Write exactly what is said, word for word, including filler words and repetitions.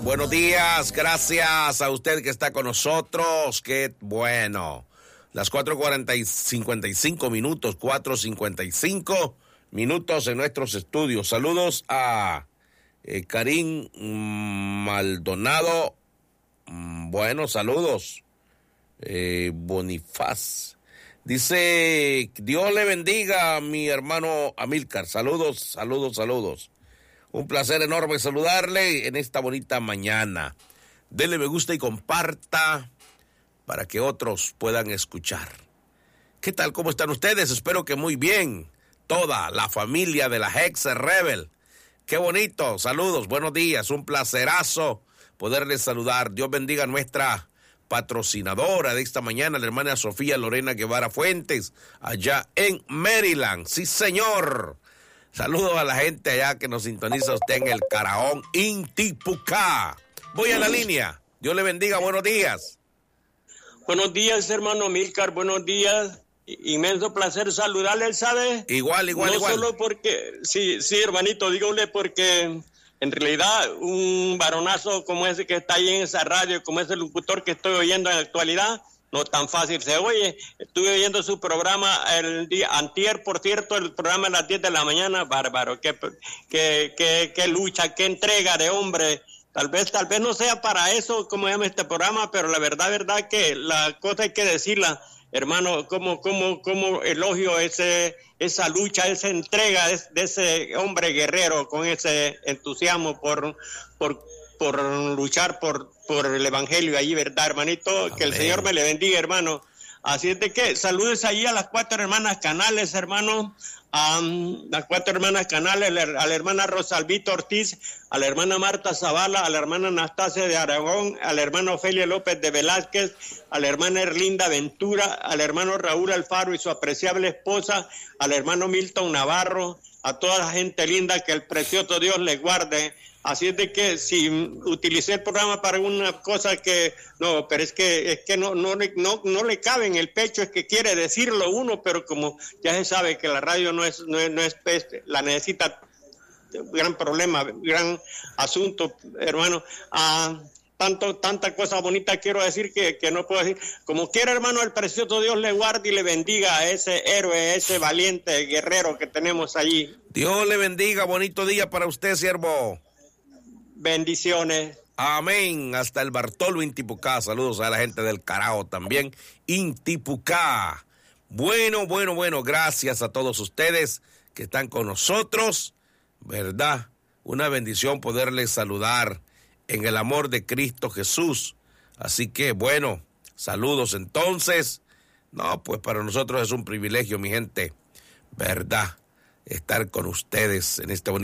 Buenos días, gracias a usted que está con nosotros. Qué bueno. Las cuatro cuarenta y cincuenta y cinco minutos, cuatro cincuenta y cinco minutos en nuestros estudios. Saludos a eh, Karim Maldonado. Bueno, saludos. Eh, Bonifaz. Dice, Dios le bendiga a mi hermano Amílcar. Saludos, saludos, saludos. Un placer enorme saludarle en esta bonita mañana. Dele me gusta y comparta para que otros puedan escuchar. ¿Qué tal? ¿Cómo están ustedes? Espero que muy bien. Toda la familia de la Hex Rebel. Qué bonito. Saludos, buenos días. Un placerazo poderles saludar. Dios bendiga a nuestra patrocinadora de esta mañana, la hermana Sofía Lorena Guevara Fuentes, allá en Maryland. Sí, señor. Saludos a la gente allá que nos sintoniza usted en el Caraón, Intipucá. Voy a la línea. Dios le bendiga. Buenos días. Buenos días, hermano Amílcar. Buenos días. Inmenso placer saludarle, ¿sabe? Igual, igual, no igual. No solo porque, sí, sí, hermanito, dígale porque en realidad un varonazo como ese que está ahí en esa radio, como ese locutor que estoy oyendo en la actualidad, no tan fácil se oye. Estuve oyendo su programa el día antier, por cierto, el programa a las diez de la mañana, bárbaro, qué, qué, qué, qué lucha, qué entrega de hombre. Tal vez, tal vez no sea para eso como llama este programa, pero la verdad, verdad que la cosa hay que decirla, hermano, como, como, como elogio ese, esa lucha, esa entrega de, de ese hombre guerrero con ese entusiasmo por, por, por luchar por, por el evangelio allí, ¿verdad, hermanito? Amén. Que el Señor me le bendiga, hermano. Así es de que saludes allí a las cuatro hermanas Canales, hermano, a um, las cuatro hermanas Canales, a la hermana Rosalvita Ortiz, a la hermana Marta Zavala, a la hermana Anastasia de Aragón, a la hermana Ofelia López de Velázquez, a la hermana Erlinda Ventura, al hermano Raúl Alfaro y su apreciable esposa, al hermano Milton Navarro, a toda la gente linda, que el precioso Dios les guarde. Así es de que si utilicé el programa para una cosa que no, pero es que es que no no no no le cabe en el pecho, es que quiere decirlo uno, pero como ya se sabe que la radio no es no es, no es la necesita, gran problema, gran asunto, hermano. Ah, tanto tanta cosa bonita quiero decir que, que no puedo decir. Como quiera, hermano, el precioso Dios le guarde y le bendiga a ese héroe, ese valiente guerrero que tenemos allí. Dios le bendiga, bonito día para usted, siervo. Bendiciones. Amén. Hasta el Bartolo Intipucá. Saludos a la gente del Carao también. Intipucá. Bueno, bueno, bueno. Gracias a todos ustedes que están con nosotros. ¿Verdad? Una bendición poderles saludar en el amor de Cristo Jesús. Así que, bueno, saludos entonces. No, pues para nosotros es un privilegio, mi gente. ¿Verdad? Estar con ustedes en este bonito